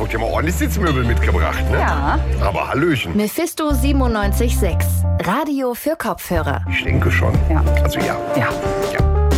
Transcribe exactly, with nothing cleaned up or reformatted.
Habt ihr mal ordentlich Sitzmöbel mitgebracht, ne? Ja. Aber Hallöchen. Mephisto siebenundneunzig Komma sechs. Radio für Kopfhörer. Ich denke schon. Ja. Also ja. Ja. Ja.